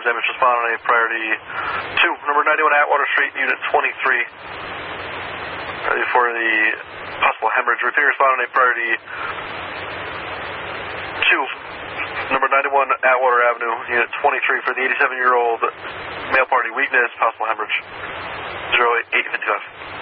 firearms damage. Respond on a priority 2. Number 91 Atwater Street, Unit 23. Ready for the possible hemorrhage. Repeat, respond on a priority 2. Number 91 Atwater Avenue, Unit 23 for the 87-year-old male party weakness, possible hemorrhage. 08855.